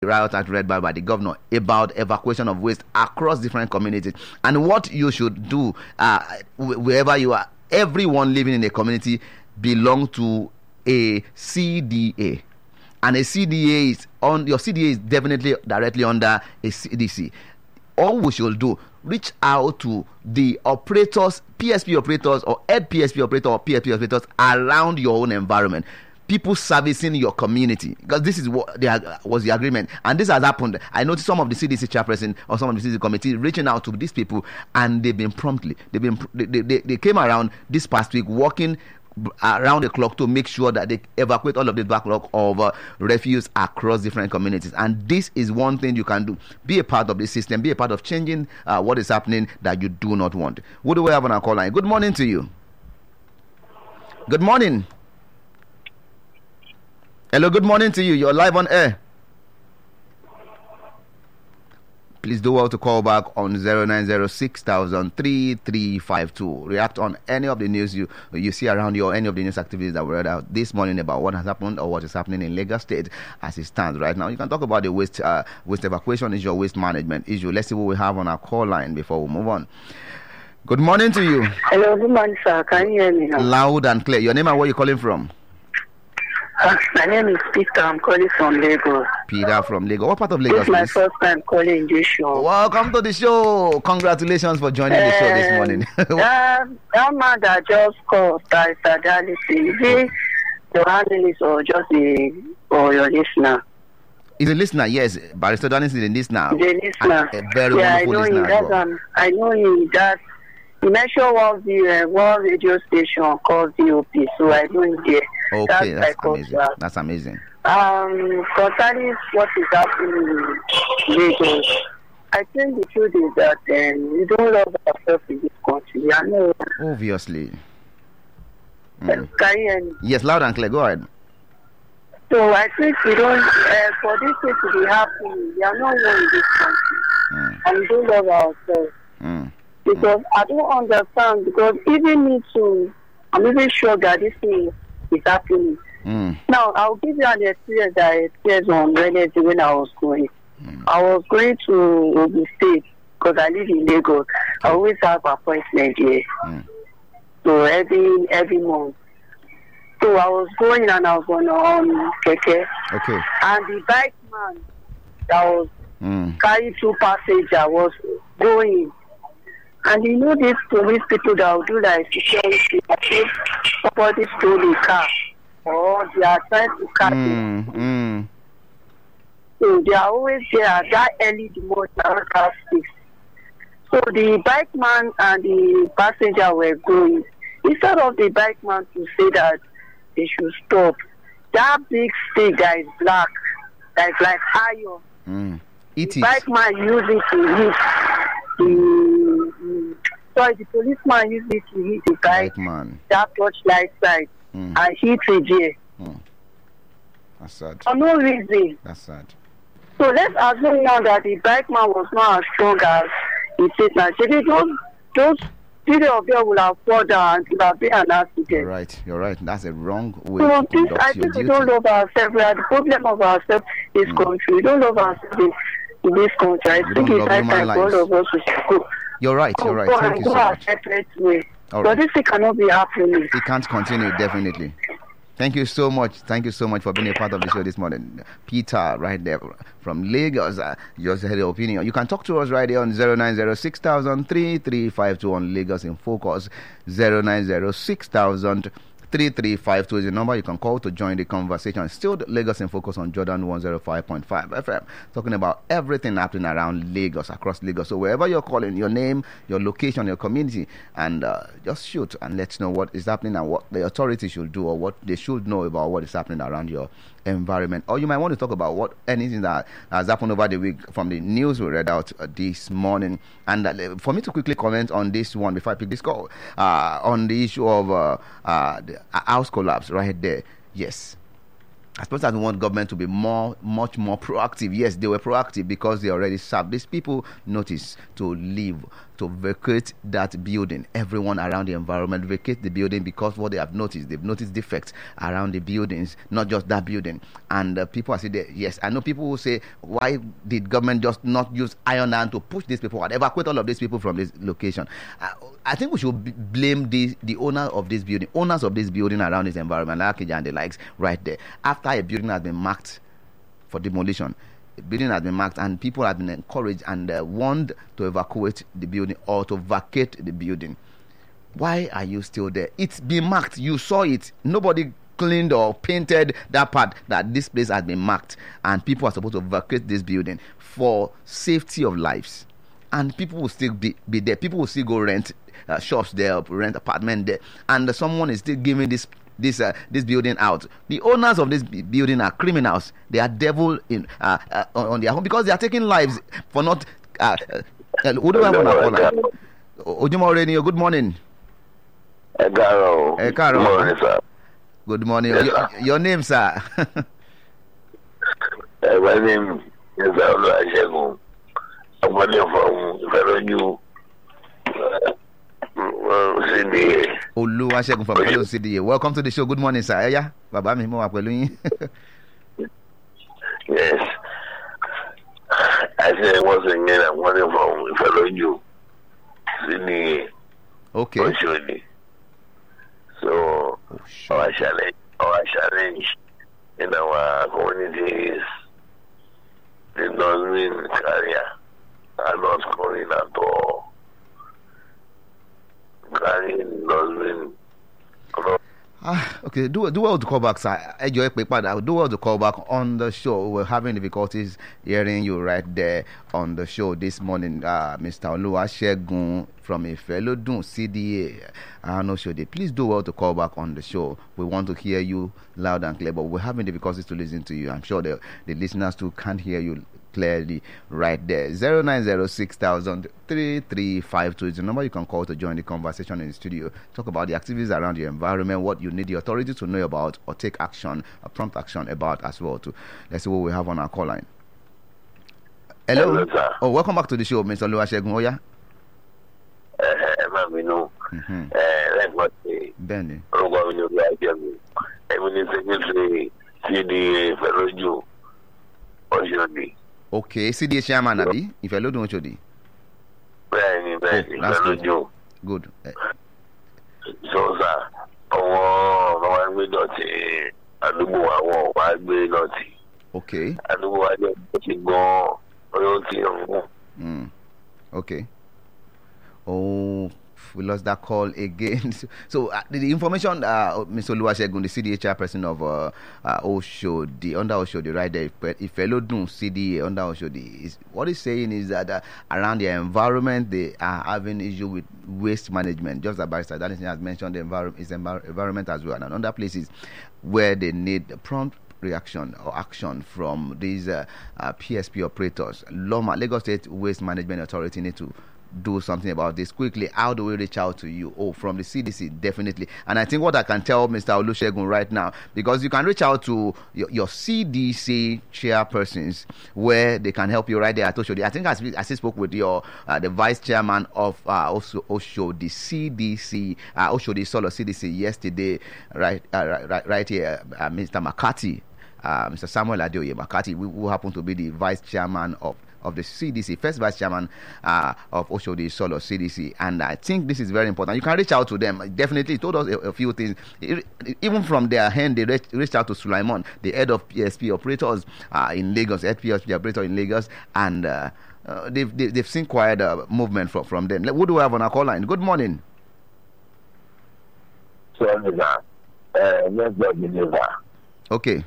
riot act read by the governor about evacuation of waste across different communities, and what you should do wherever you are. Everyone living in a community belong to a CDA, and a CDA is on your CDA is definitely directly under a CDC. All we should do, reach out to the operators, PSP operators, or head PSP operator or PSP operators around your own environment. People servicing your community, because this is what was the agreement, and this has happened. I noticed some of the CDC chairperson or some of the CDC committee reaching out to these people, and they came around this past week working around the clock to make sure that they evacuate all of the backlog of refuse across different communities. And this is one thing you can do. Be a part of the system. Be a part of changing what is happening that you do not want. What do we have on our call line? Good morning to you. Good morning. Hello, good morning to you. You're live on air. Please do well to call back on 0906-3352. React on any of the news you see around you, or any of the news activities that were read out this morning about what has happened or what is happening in Lagos State as it stands right now. You can talk about the waste evacuation issue, waste management issue. Let's see what we have on our call line before we move on. Good morning to you. Hello, good morning, sir. Can you hear me now? Loud and clear. Your name and where you're calling from? My name is Peter. I'm calling from Lagos. Peter from Lagos. What part of Lagos? This is my first time calling this show. Welcome to the show. Congratulations for joining the show this morning. That man that just called, that is Adalisi. Is he the analyst or just or your listener? He's a listener, yes. Barrister Danis is a listener. The listener. A very wonderful listener. I know him. That he mentioned one radio station called DOP, so I know him there. Okay, that's amazing. That's amazing. Concerning what is happening in Lagos, I think the truth is that we don't love ourselves in this country. I know. Obviously. Can you hear me? Yes, loud and clear. Go ahead. So I think we don't, for this thing to be happening, we are not one in this country. And we don't love ourselves. Because I don't understand, because even me too, I'm even sure that this thing is happening. Now, I'll give you an experience that I experienced on Wednesday when I was going. I was going to Ogun State because I live in Lagos. I always have appointment here. So every month. So I was going and I was on Keke. Okay. And the bike man that was carrying 2 passengers was going. And you know these police people that will do like security, if somebody stole a car or they are trying to catch it. So they are always there at that early in the morning around 6. So the bike man and the passenger were going. Instead of the bike man to say that they should stop, that big stick that is black, that is like iron, the bike man used it to hit the policeman used it to hit the bike man, that torchlight side, and hit it there. That's sad. For no reason. That's sad. So let's assume now that the bike man was not as strong as he said now. Those people of them will have fallen down and will have been an accident. You're right. That's a wrong way so to conduct I think we don't love ourselves. We are the problem of ourselves in this country. We don't love ourselves in this country. I think it's high time for all of us to go. You're right. Thank you so much. But this thing cannot be happening. It can't continue, definitely. Thank you so much. Thank you so much for being a part of the show this morning. Peter, right there from Lagos, just had your opinion. You can talk to us right here on 0906-3352 on Lagos in Focus. 0906-3352 is the number you can call to join the conversation. Still Lagos in Focus on Jordan 105.5 FM, talking about everything happening around Lagos, across Lagos. So wherever you're calling, your name, your location, your community, and just shoot and let us know what is happening and what the authorities should do or what they should know about what is happening around your environment. Or you might want to talk about anything that has happened over the week from the news we read out this morning. And for me to quickly comment on this one before I pick this call, on the issue of the house collapse right there. Yes, as much as we want government to be much more proactive, yes, they were proactive because they already served these people notice to leave, to vacate that building. Everyone around the environment vacate the building because what they've noticed defects around the buildings, not just that building. And people are saying, yes, I know people will say, why did government just not use iron hand to push these people out, evacuate all of these people from this location? I think we should blame the owners of this building around this environment, like Akija and the likes, right there. After a building has been marked for demolition, the building has been marked and people have been encouraged and warned to evacuate the building or to vacate the building. Why are you still there? It's been marked. You saw it. Nobody cleaned or painted that part that this place has been marked, and people are supposed to vacate this building for safety of lives. And people will still be there. People will still go rent shops there, rent apartment there, and someone is still giving this building out. The owners of this building are criminals. They are devil in on their home because they are taking lives for not. Who do I want to call? Ojimo Radio, good morning. Good morning, sir. Good morning. Your name, sir? My name is Oluwasegun. I'm calling from Veronyu, CDA. Oluwasegun from Veronyu CDA. Welcome to the show. Good morning, sir. Yeah, Baba mi mo wa pẹ̀lú yín. Yes. I say once again, I'm calling from Veronyu, CDA. Okay. Oshodi. So our challenge in our communities, the non-win carrier are not calling at all. Carrying non-win. Okay, do well to call back, sir. Do well to call back on the show. We're having difficulties hearing you right there on the show this morning. Mr. Oluwasegun from Ifelodun CDA. Oshodi. Please do well to call back on the show. We want to hear you loud and clear, but we're having difficulties to listen to you. I'm sure the listeners too can't hear you clearly right there. 0906-3352 is the number you can call to join the conversation in the studio. Talk about the activities around your environment, what you need the authority to know about or take action, prompt action about as well too. Let's see what we have on our call line. Hello, sir. Oh, welcome back to the show, Mr. Oluwasegun. Oh yeah. Benny. Okay, CDA chairman Abi, if I load on Oshodi. That's good. Good. So, sir, okay. Okay. Oh, we lost that call again. So the information, Mr. Oluwasegun, the CDA chairperson of Oshodi, under Oshodi, right there, Ifelodun CDA under Oshodi, what he's saying is that around the environment, they are having issue with waste management. Just as Barrister Danielson has mentioned, the environment as well, and other places where they need prompt reaction or action from these PSP operators. LOMA, Lagos State Waste Management Authority, need to do something about this quickly. How do we reach out to you? Oh, from the CDC, definitely. And I think what I can tell Mr. Olusegun right now, because you can reach out to your CDC chairpersons where they can help you right there at Oshodi. I think as he spoke with your the vice chairman of Oshodi CDC, Oshodi Solo CDC yesterday, right here, Mr. Makati, Mr. Samuel Adeoye Makati, who happened to be the vice chairman of the CDC, first vice chairman of Oshodi Solo CDC, and I think this is very important. You can reach out to them. Definitely, he told us a few things. Even from their hand, they reached out to Sulaiman, the head of PSP operators in Lagos, head PSP operator in Lagos, and they've seen quite a movement from them. What do we have on our call line? Good morning. Okay.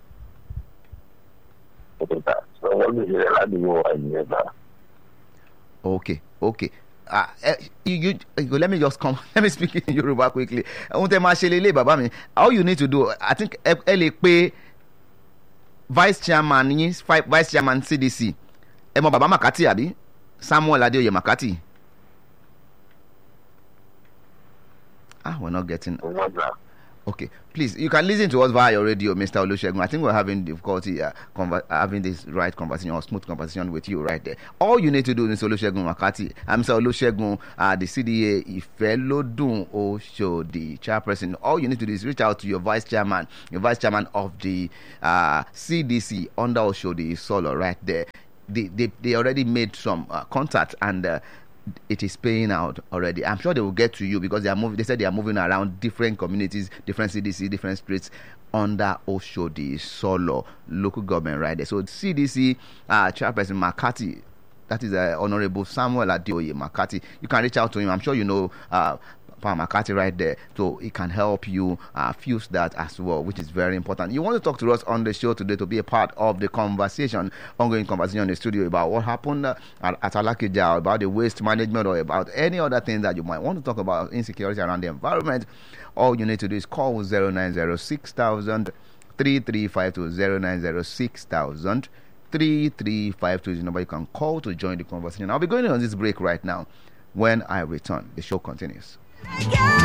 Okay. You let me just come. Let me speak in Yoruba quickly. All you need to do, I think, LA vice chairman CDC. Baba Makati abi Samuel Adeoye Makati. We're not getting. Okay, please, you can listen to us via your radio, Mr. Olusegun. I think we're having difficulty having this right conversation or smooth conversation with you right there. All you need to do, Mr. Olusegun Makati, I'm Mr. Olusegun, the CDA Ifelodun Oshodi chairperson. All you need to do is reach out to your vice chairman of the CDC under Oshodi Solo right there. They already made some contact and it is paying out already. I'm sure they will get to you because they said they are moving around different communities, different CDC, different streets under Oshodi Solo local government right there. So CDC chairperson Makati, that is Honorable Samuel Adeoye Makati. You can reach out to him. I'm sure you know Makati right there, so it can help you fuse that as well, which is very important. You want to talk to us on the show today to be a part of the ongoing conversation in the studio about what happened at Alakija, about the waste management, or about any other thing that you might want to talk about, insecurity around the environment. All you need to do is call 0906,000 3352 0906,000 3352 is the number you can call to join the conversation. I'll be going on this break right now. When I return, the show continues.